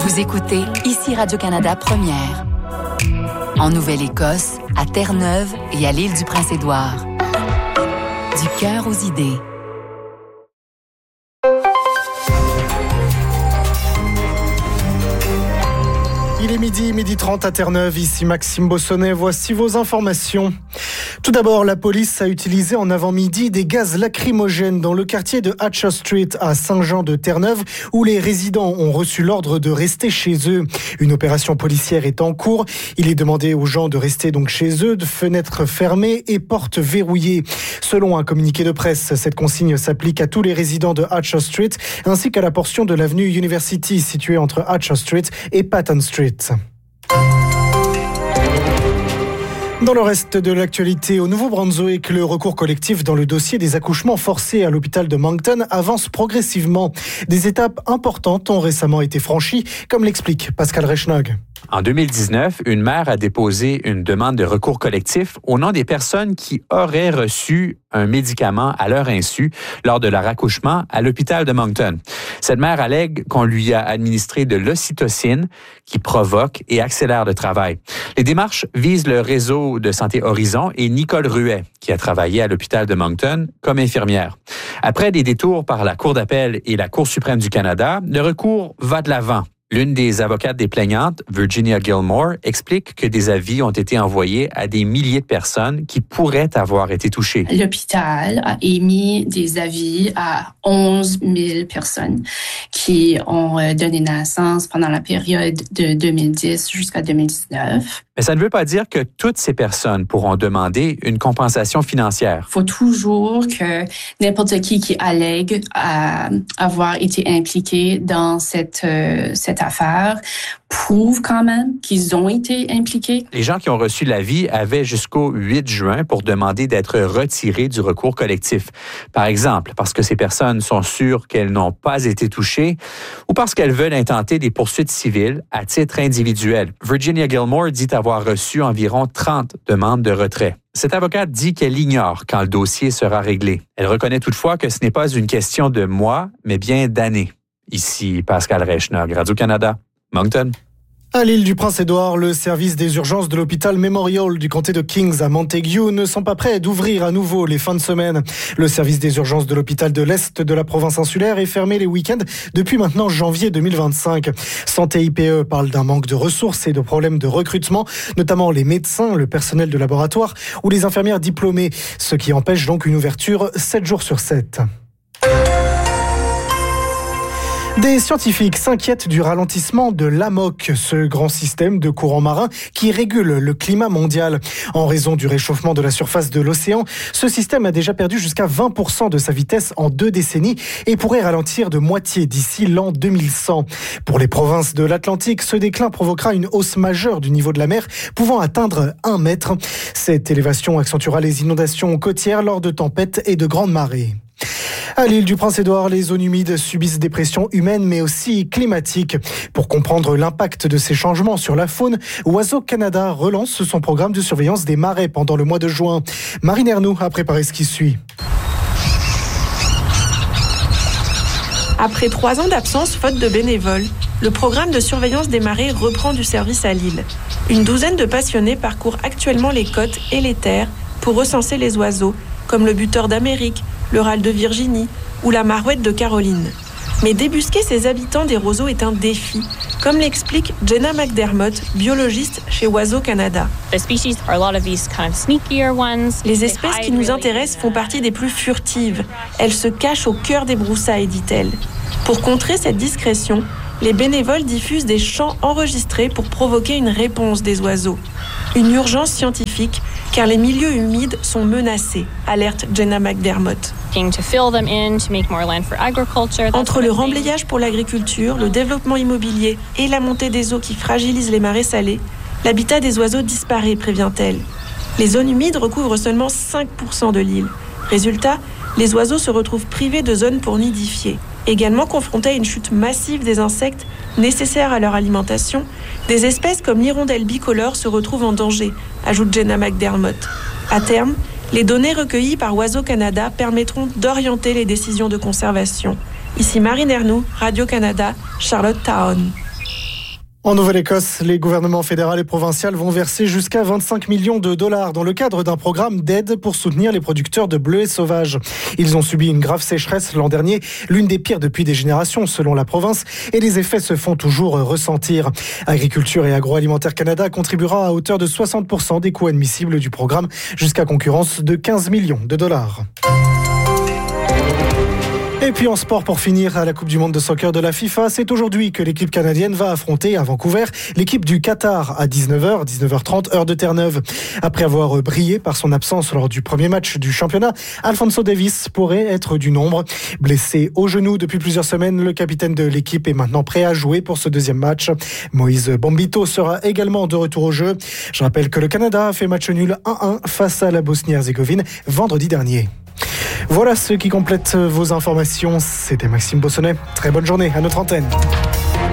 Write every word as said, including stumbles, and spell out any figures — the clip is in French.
Vous écoutez ici Radio-Canada Première. En Nouvelle-Écosse, à Terre-Neuve et à l'île du Prince-Édouard. Du cœur aux idées. Il est midi, midi trente à Terre-Neuve, ici Maxime Bossonnet, voici vos informations. Tout d'abord, la police a utilisé en avant-midi des gaz lacrymogènes dans le quartier de Hatcher Street à Saint-Jean-de-Terre-Neuve, où les résidents ont reçu l'ordre de rester chez eux. Une opération policière est en cours. Il est demandé aux gens de rester donc chez eux, de fenêtres fermées et portes verrouillées. Selon un communiqué de presse, cette consigne s'applique à tous les résidents de Hatcher Street, ainsi qu'à la portion de l'avenue University située entre Hatcher Street et Patton Street. Dans le reste de l'actualité, au Nouveau-Brunswick, le recours collectif dans le dossier des accouchements forcés à l'hôpital de Moncton avance progressivement. Des étapes importantes ont récemment été franchies, comme l'explique Pascal Rechnog. En deux mille dix-neuf, une mère a déposé une demande de recours collectif au nom des personnes qui auraient reçu un médicament à leur insu lors de leur accouchement à l'hôpital de Moncton. Cette mère allègue qu'on lui a administré de l'ocytocine qui provoque et accélère le travail. Les démarches visent le réseau de santé Horizon et Nicole Ruet, qui a travaillé à l'hôpital de Moncton comme infirmière. Après des détours par la Cour d'appel et la Cour suprême du Canada, le recours va de l'avant. L'une des avocates des plaignantes, Virginia Gilmore, explique que des avis ont été envoyés à des milliers de personnes qui pourraient avoir été touchées. L'hôpital a émis des avis à onze mille personnes qui ont donné naissance pendant la période de deux mille dix jusqu'à deux mille dix-neuf. Mais ça ne veut pas dire que toutes ces personnes pourront demander une compensation financière. Il faut toujours que n'importe qui qui allègue à avoir été impliqué dans cette, euh, cette affaire prouve quand même qu'ils ont été impliqués. Les gens qui ont reçu l'avis avaient jusqu'au huit juin pour demander d'être retirés du recours collectif. Par exemple, parce que ces personnes sont sûres qu'elles n'ont pas été touchées ou parce qu'elles veulent intenter des poursuites civiles à titre individuel. Virginia Gilmore dit avoir reçu environ trente demandes de retrait. Cette avocate dit qu'elle ignore quand le dossier sera réglé. Elle reconnaît toutefois que ce n'est pas une question de mois, mais bien d'années. Ici Pascal Rechnog, Radio-Canada, Moncton. À l'île du Prince-Édouard, le service des urgences de l'hôpital Memorial du comté de Kings à Montague ne sont pas prêts d'ouvrir à nouveau les fins de semaine. Le service des urgences de l'hôpital de l'Est de la province insulaire est fermé les week-ends depuis maintenant janvier deux mille vingt-cinq. Santé I P E parle d'un manque de ressources et de problèmes de recrutement, notamment les médecins, le personnel de laboratoire ou les infirmières diplômées, ce qui empêche donc une ouverture sept jours sur sept. Des scientifiques s'inquiètent du ralentissement de l'A M O C, ce grand système de courants marins qui régule le climat mondial. En raison du réchauffement de la surface de l'océan, ce système a déjà perdu jusqu'à vingt pour cent de sa vitesse en deux décennies et pourrait ralentir de moitié d'ici l'an deux mille cent. Pour les provinces de l'Atlantique, ce déclin provoquera une hausse majeure du niveau de la mer, pouvant atteindre un mètre. Cette élévation accentuera les inondations côtières lors de tempêtes et de grandes marées. À l'île du Prince-Édouard, les zones humides subissent des pressions humaines mais aussi climatiques. Pour comprendre l'impact de ces changements sur la faune, Oiseaux Canada relance son programme de surveillance des marais pendant le mois de juin. Marine Ernoux a préparé ce qui suit. Après trois ans d'absence faute de bénévoles, le programme de surveillance des marées reprend du service à l'île. Une douzaine de passionnés parcourent actuellement les côtes et les terres pour recenser les oiseaux, comme le buteur d'Amérique, le râle de Virginie ou la marouette de Caroline. Mais débusquer ces habitants des roseaux est un défi, comme l'explique Jenna McDermott, biologiste chez Oiseaux Canada. Les espèces qui nous intéressent font partie des plus furtives. Elles se cachent au cœur des broussailles, dit-elle. Pour contrer cette discrétion, les bénévoles diffusent des chants enregistrés pour provoquer une réponse des oiseaux. Une urgence scientifique, car les milieux humides sont menacés, alerte Jenna McDermott. Entre le remblayage pour l'agriculture, le développement immobilier et la montée des eaux qui fragilisent les marais salés, l'habitat des oiseaux disparaît, prévient-elle. Les zones humides recouvrent seulement cinq pour cent de l'île. Résultat, les oiseaux se retrouvent privés de zones pour nidifier. Également confrontés à une chute massive des insectes nécessaires à leur alimentation, des espèces comme l'hirondelle bicolore se retrouvent en danger, ajoute Jenna McDermott. À terme, les données recueillies par Oiseaux Canada permettront d'orienter les décisions de conservation. Ici Marine Ernoux, Radio-Canada, Charlottetown. En Nouvelle-Écosse, les gouvernements fédéral et provincial vont verser jusqu'à vingt-cinq millions de dollars dans le cadre d'un programme d'aide pour soutenir les producteurs de bleuets sauvages. Ils ont subi une grave sécheresse l'an dernier, l'une des pires depuis des générations selon la province, et les effets se font toujours ressentir. Agriculture et Agroalimentaire Canada contribuera à hauteur de soixante pour cent des coûts admissibles du programme, jusqu'à concurrence de quinze millions de dollars. Et puis en sport, pour finir, à la Coupe du Monde de soccer de la FIFA, c'est aujourd'hui que l'équipe canadienne va affronter à Vancouver l'équipe du Qatar à dix-neuf heures, dix-neuf heures trente, heure de Terre-Neuve. Après avoir brillé par son absence lors du premier match du championnat, Alphonso Davies pourrait être du nombre. Blessé au genou depuis plusieurs semaines, le capitaine de l'équipe est maintenant prêt à jouer pour ce deuxième match. Moïse Bombito sera également de retour au jeu. Je rappelle que le Canada a fait match nul un un face à la Bosnie-Herzégovine vendredi dernier. Voilà ce qui complète vos informations. C'était Maxime Bossonnet. Très bonne journée à notre antenne.